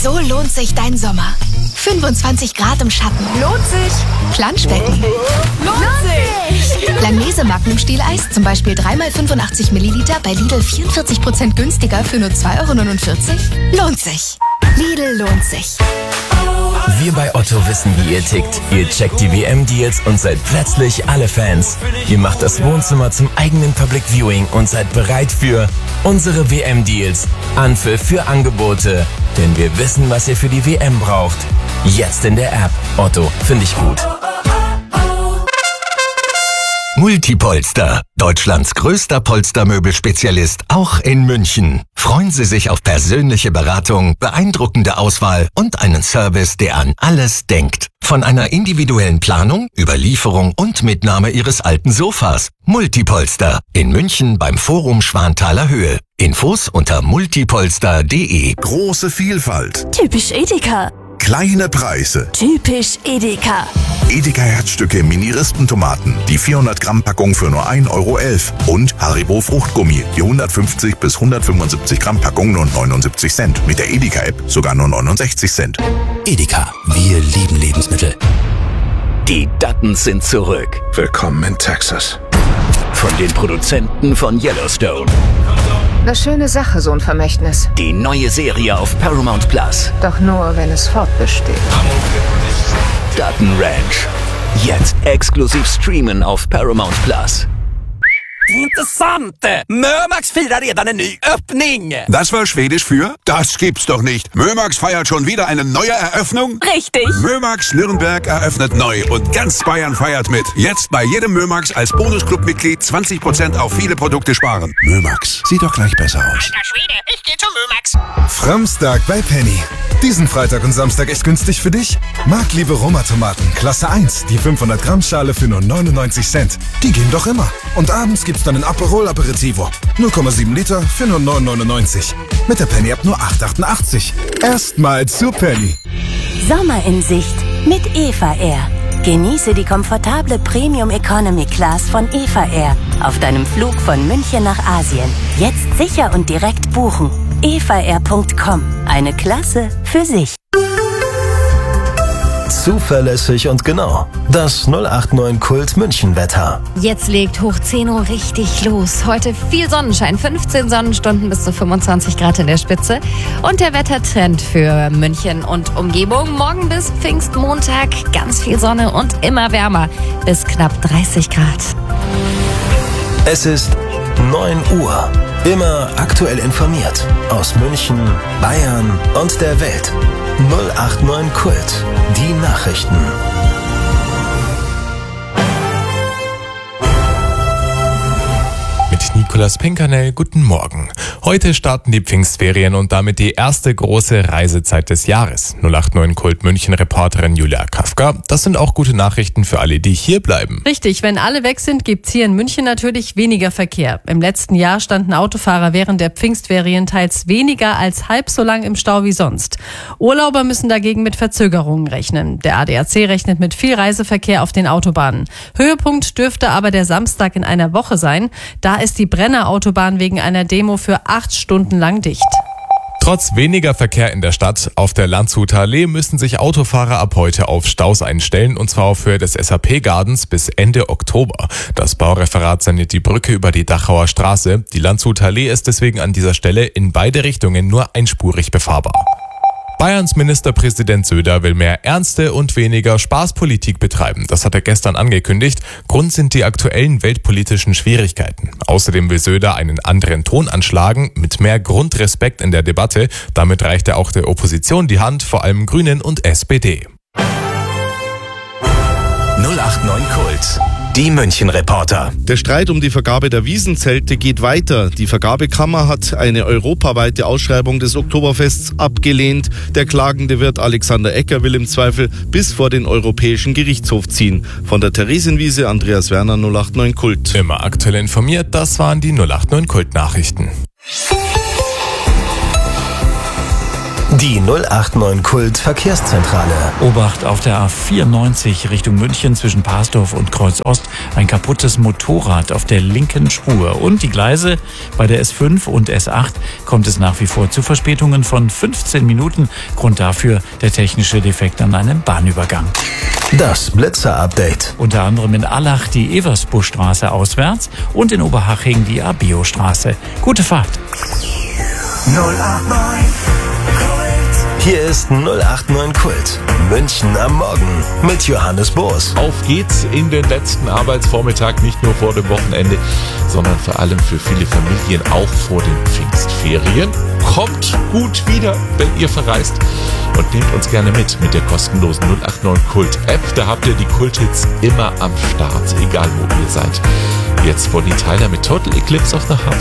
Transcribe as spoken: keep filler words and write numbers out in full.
So lohnt sich dein Sommer. fünfundzwanzig Grad im Schatten. Lohnt sich. Planschbecken. Lohnt sich. Langnese Magnum Stieleis, zum Beispiel drei mal fünfundachtzig Milliliter bei Lidl vierundvierzig Prozent günstiger für nur zwei Euro neunundvierzig. Lohnt sich. Lidl lohnt sich. Wir bei Otto wissen, wie ihr tickt. Ihr checkt die W M-Deals und seid plötzlich alle Fans. Ihr macht das Wohnzimmer zum eigenen Public Viewing und seid bereit für unsere W M-Deals. Anpfiff für Angebote. Denn wir wissen, was ihr für die W M braucht. Jetzt in der App. Otto, finde ich gut. Multipolster, Deutschlands größter Polstermöbelspezialist, auch in München. Freuen Sie sich auf persönliche Beratung, beeindruckende Auswahl und einen Service, der an alles denkt. Von einer individuellen Planung über Lieferung und Mitnahme Ihres alten Sofas. Multipolster in München beim Forum Schwanthaler Höhe. Infos unter multipolster punkt de. Große Vielfalt. Typisch Edeka. Kleine Preise. Typisch Edeka. Edeka Herzstücke Mini-Rispentomaten. Die vierhundert Gramm Packung für nur ein Euro elf. Und Haribo Fruchtgummi. Die hundertfünfzig bis hundertfünfundsiebzig Gramm Packung nur neunundsiebzig Cent. Mit der Edeka-App sogar nur neunundsechzig Cent. Edeka. Wir lieben Lebensmittel. Die Duttons sind zurück. Willkommen in Texas. Von den Produzenten von Yellowstone. Eine schöne Sache, so ein Vermächtnis. Die neue Serie auf Paramount Plus. Doch nur, wenn es fortbesteht. Dutton Ranch. Jetzt exklusiv streamen auf Paramount Plus. Intressant! Mömax firar redan en ny öppning! Das war Schwedisch für? Das gibt's doch nicht. Mömax feiert schon wieder eine neue Eröffnung? Richtig! Mömax Nürnberg eröffnet neu und ganz Bayern feiert mit. Jetzt bei jedem Mömax als Bonusclub-Mitglied zwanzig Prozent auf viele Produkte sparen. Mömax, sieht doch gleich besser aus. Alter Schwede, ich geh zu Mömax! Framstag bei Penny. Diesen Freitag und Samstag echt günstig für dich? Marktliebe Roma-Tomaten, Klasse eins, die fünfhundert Gramm Schale für nur neunundneunzig Cent. Die gehen doch immer. Und abends gibt's dann ein Aperol Aperitivo. null Komma sieben Liter für nur neun neunundneunzig. Mit der Penny-App nur acht achtundachtzig. Erstmal zu Penny. Sommer in Sicht mit Eva Air. Genieße die komfortable Premium Economy Class von Eva Air auf deinem Flug von München nach Asien. Jetzt sicher und direkt buchen. eva air punkt com. Eine Klasse für sich. Zuverlässig und genau. Das null acht neun Kult München Wetter. Jetzt legt hoch zehn Uhr richtig los. Heute viel Sonnenschein, fünfzehn Sonnenstunden bis zu fünfundzwanzig Grad in der Spitze. Und der Wettertrend für München und Umgebung. Morgen bis Pfingstmontag ganz viel Sonne und immer wärmer bis knapp dreißig Grad. Es ist neun Uhr. Immer aktuell informiert. Aus München, Bayern und der Welt. null acht neun Kult. Die Nachrichten. Mit Nicolas Pinkernell, guten Morgen. Heute starten die Pfingstferien und damit die erste große Reisezeit des Jahres. null acht neun Kult München Reporterin Julia Kafka. Das sind auch gute Nachrichten für alle, die hier bleiben. Richtig, wenn alle weg sind, gibt's hier in München natürlich weniger Verkehr. Im letzten Jahr standen Autofahrer während der Pfingstferien teils weniger als halb so lang im Stau wie sonst. Urlauber müssen dagegen mit Verzögerungen rechnen. Der A D A C rechnet mit viel Reiseverkehr auf den Autobahnen. Höhepunkt dürfte aber der Samstag in einer Woche sein. Da ist die Brenner Autobahn wegen einer Demo für acht Stunden lang dicht. Trotz weniger Verkehr in der Stadt auf der Landshuter Allee müssen sich Autofahrer ab heute auf Staus einstellen, und zwar auf Höhe des S A P Gardens bis Ende Oktober. Das Baureferat saniert die Brücke über die Dachauer Straße. Die Landshuter Allee ist deswegen an dieser Stelle in beide Richtungen nur einspurig befahrbar. Bayerns Ministerpräsident Söder will mehr ernste und weniger Spaßpolitik betreiben. Das hat er gestern angekündigt. Grund sind die aktuellen weltpolitischen Schwierigkeiten. Außerdem will Söder einen anderen Ton anschlagen, mit mehr Grundrespekt in der Debatte. Damit reicht er auch der Opposition die Hand, vor allem Grünen und S P D. null acht neun Kult. Die München-Reporter. Der Streit um die Vergabe der Wiesenzelte geht weiter. Die Vergabekammer hat eine europaweite Ausschreibung des Oktoberfests abgelehnt. Der klagende Wirt Alexander Ecker will im Zweifel bis vor den Europäischen Gerichtshof ziehen. Von der Theresienwiese Andreas Werner, null acht neun Kult. Immer aktuell informiert, das waren die null acht neun Kult Nachrichten. Die null acht neun Kult Verkehrszentrale. Obacht auf der A vierundneunzig Richtung München zwischen Parsdorf und Kreuz Ost. Ein kaputtes Motorrad auf der linken Spur. Und die Gleise bei der S fünf und S acht kommt es nach wie vor zu Verspätungen von fünfzehn Minuten. Grund dafür der technische Defekt an einem Bahnübergang. Das Blitzer-Update. Unter anderem in Allach die Eversbuschstraße auswärts und in Oberhaching die Abio-Straße. Gute Fahrt. null acht neun Hier ist null acht neun Kult. München am Morgen mit Johannes Boos. Auf geht's in den letzten Arbeitsvormittag, nicht nur vor dem Wochenende, sondern vor allem für viele Familien auch vor den Pfingstferien. Kommt gut wieder, wenn ihr verreist und nehmt uns gerne mit mit der kostenlosen null acht neun Kult App. Da habt ihr die Kult-Hits immer am Start, egal wo ihr seid. Jetzt Bonnie Tyler mit Total Eclipse of the Heart.